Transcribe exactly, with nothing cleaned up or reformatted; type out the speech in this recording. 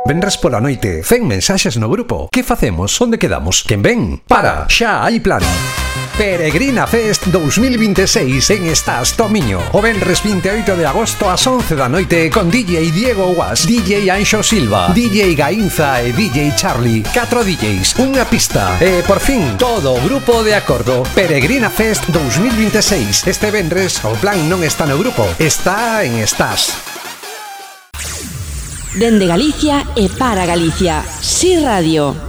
Venres pola noite, fen mensaxes no grupo. Que facemos? Onde quedamos? Quen ven? Para, xa hai plan. Peregrina Fest dous mil vinte e seis en Estás Tomiño. O venres vinte e oito de agosto ás once da noite con D J Diego Guas, D J Anxo Silva, D J Gainza e D J Charlie. Catro D Js, unha pista. E por fin, todo o grupo de acordo. Peregrina Fest dous mil vinte e seis. Este venres o plan non está no grupo, está en Estás. Dende Galicia e para Galicia, Si Radio.